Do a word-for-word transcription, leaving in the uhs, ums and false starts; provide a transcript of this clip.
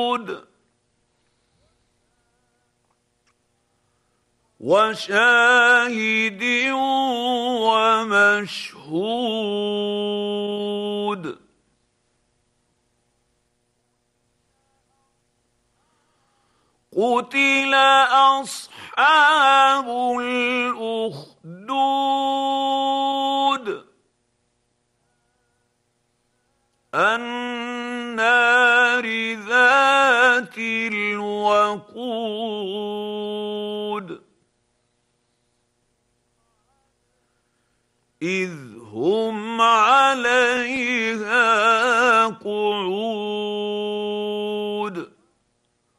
وشاهد ومشهود قتل أصحاب الأخدود النار ذات الوقود إذ هم عليها قعود